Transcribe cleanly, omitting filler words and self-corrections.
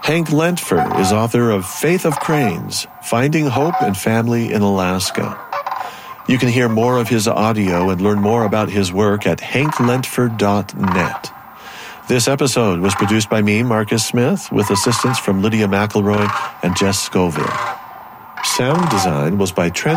Hank Lentfer is author of Faith of Cranes, Finding Hope and Family in Alaska. You can hear more of his audio and learn more about his work at hanklentfer.net. This episode was produced by me, Marcus Smith, with assistance from Lydia McElroy and Jess Scoville. Sound design was by Trent